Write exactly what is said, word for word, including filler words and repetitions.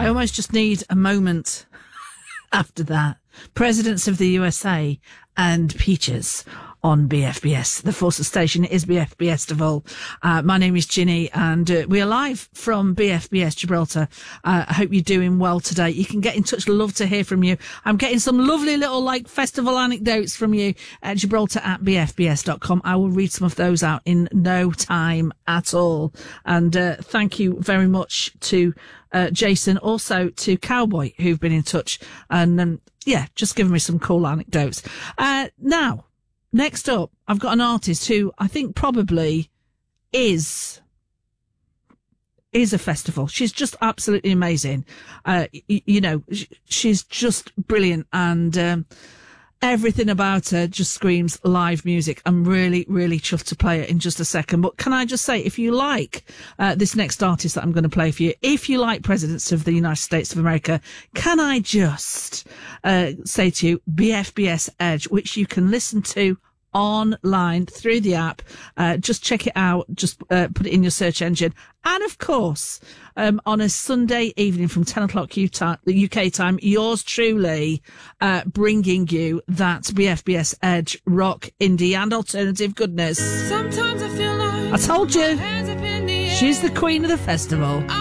I almost just need a moment after that. Presidents of the U S A and Peaches on B F B S. The Forces station is B F B S Festival. Uh, my name is Ginny, and uh, we are live from B F B S Gibraltar. Uh, I hope you're doing well today. You can get in touch. Love to hear from you. I'm getting some lovely little like festival anecdotes from you at Gibraltar at B F B S dot com. I will read some of those out in no time at all. And uh, thank you very much to uh, Jason, also to Cowboy, who've been in touch, and um, yeah, just giving me some cool anecdotes. Uh, now, next up, I've got an artist who I think probably is is a festival. She's just absolutely amazing. Uh, y- you know, sh- she's just brilliant, and um, everything about her just screams live music. I'm really, really chuffed to play it in just a second. But can I just say, if you like uh, this next artist that I'm going to play for you, if you like Presidents of the United States of America, can I just uh, say to you, B F B S Edge, which you can listen to online through the app. Uh, just check it out. Just uh, put it in your search engine. And of course, um, on a Sunday evening from ten o'clock U K time, yours truly, uh, bringing you that B F B S Edge rock, indie and alternative goodness. Sometimes I feel like I told you, she's the queen of the festival.